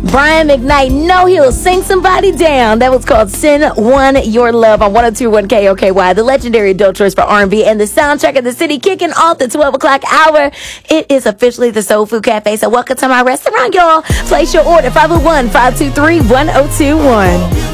Brian McKnight, know he'll sing somebody down. That was called Send One Your Love on 102.1 KOKY, the legendary adult choice for R&B and the soundtrack of the city, kicking off the 12 o'clock hour. It is officially the Soul Food Cafe, so welcome to my restaurant, y'all. Place your order, 501-523-1021.